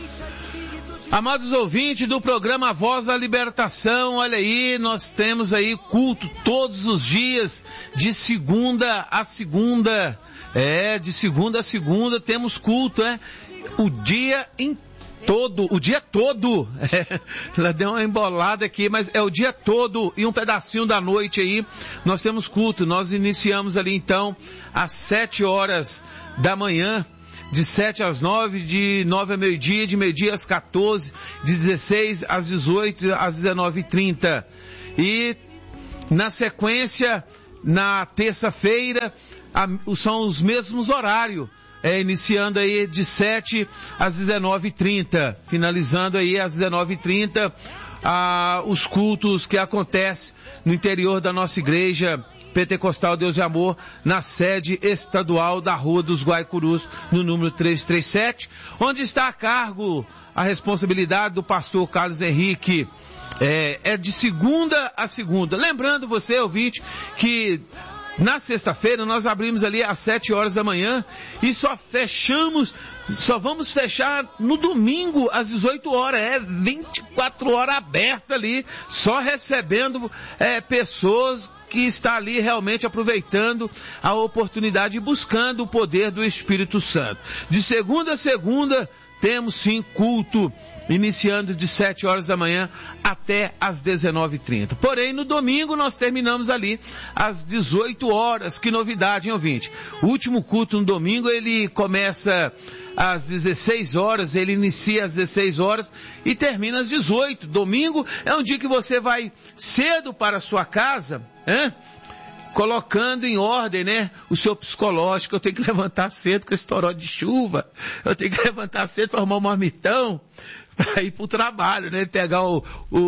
Amados ouvintes do programa Voz da Libertação, olha aí, nós temos aí culto todos os dias, de segunda a segunda, de segunda a segunda temos culto, o dia todo, ela deu uma embolada aqui, mas é o dia todo e um pedacinho da noite aí, nós temos culto, nós iniciamos ali então às 7 horas da manhã, de 7 às 9, de 9 a meio-dia, de meio-dia às 14, de 16 às 18, às 19h30. E na sequência, na terça-feira, são os mesmos horários, iniciando aí de 7 às 19h30, finalizando aí às 19h30, os cultos que acontecem no interior da nossa igreja Pentecostal Deus e Amor, na sede estadual da Rua dos Guaicurus, no número 337, onde está a cargo a responsabilidade do pastor Carlos Henrique. É de segunda a segunda. Lembrando você, ouvinte, que na sexta-feira nós abrimos ali às 7 horas da manhã e só vamos fechar no domingo às 18 horas. 24 horas aberta ali, só recebendo pessoas que está ali realmente aproveitando a oportunidade e buscando o poder do Espírito Santo. De segunda a segunda, temos sim culto, iniciando de 7 horas da manhã até às 19h30. Porém, no domingo nós terminamos ali às 18 horas. Que novidade, hein, ouvinte? O último culto no domingo, ele começa às 16 horas, ele inicia às 16 horas e termina às 18. Domingo é um dia que você vai cedo para a sua casa, colocando em ordem, o seu psicológico. Eu tenho que levantar cedo com esse toró de chuva, eu tenho que levantar cedo para arrumar um marmitão, para ir para o trabalho, pegar o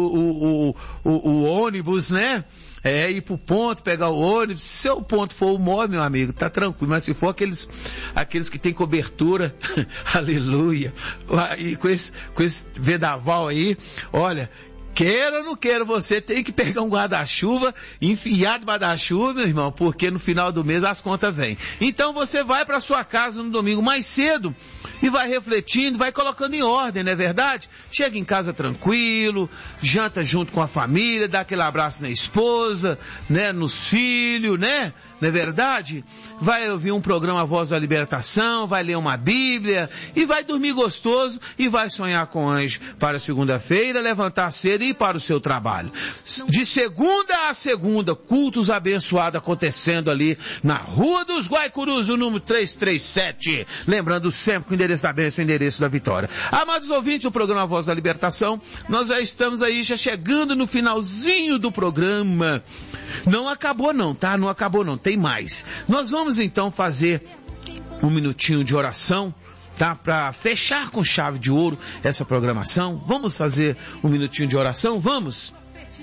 ônibus, ir pro ponto, pegar o ônibus. Se o ponto for o maior, meu amigo, tá tranquilo, mas se for aqueles que tem cobertura, aleluia, e com esse vendaval aí, olha, queira ou não queira, você tem que pegar um guarda-chuva, enfiar debaixo da chuva, meu irmão, porque no final do mês as contas vêm. Então você vai para sua casa no domingo mais cedo e vai refletindo, vai colocando em ordem, não é verdade? Chega em casa tranquilo, janta junto com a família, dá aquele abraço na esposa, nos filhos, não é verdade? Vai ouvir um programa Voz da Libertação, vai ler uma Bíblia e vai dormir gostoso e vai sonhar com anjo para segunda-feira, levantar cedo e ir para o seu trabalho. De segunda a segunda, cultos abençoados acontecendo ali na Rua dos Guaicurus, o número 337. Lembrando sempre que o endereço da bênção é o endereço da vitória. Amados ouvintes do programa Voz da Libertação, nós já estamos aí, já chegando no finalzinho do programa. Não acabou não, tá? Não acabou não, tem mais. Nós vamos então fazer um minutinho de oração, tá? Para fechar com chave de ouro essa programação. Vamos fazer um minutinho de oração? Vamos?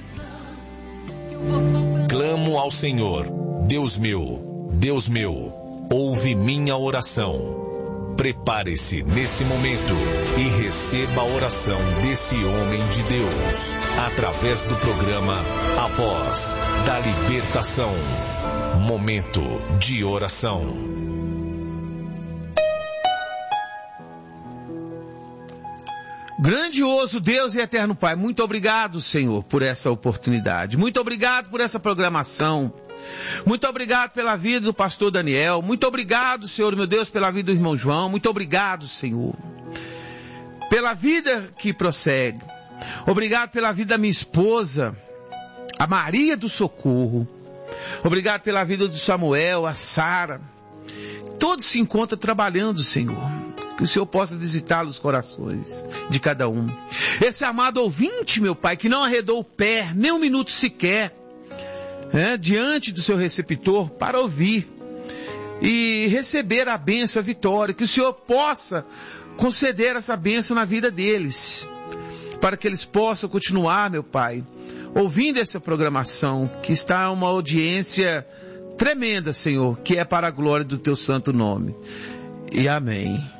Clamo ao Senhor, Deus meu, ouve minha oração. Prepare-se nesse momento e receba a oração desse homem de Deus, através do programa A Voz da Libertação. Momento de oração. Grandioso Deus e eterno Pai, muito obrigado, Senhor, por essa oportunidade. Muito obrigado por essa programação. Muito obrigado pela vida do pastor Daniel. Muito obrigado, Senhor, meu Deus, pela vida do irmão João. Muito obrigado, Senhor, pela vida que prossegue. Obrigado pela vida da minha esposa, a Maria do Socorro. Obrigado pela vida do Samuel, a Sara. Todos se encontram trabalhando, Senhor. Que o Senhor possa visitar os corações de cada um. Esse amado ouvinte, meu Pai, que não arredou o pé, nem um minuto sequer, diante do seu receptor, para ouvir e receber a bênção, a vitória. Que o Senhor possa conceder essa bênção na vida deles, para que eles possam continuar, meu Pai, ouvindo essa programação, que está uma audiência tremenda, Senhor, que é para a glória do Teu santo nome. E amém.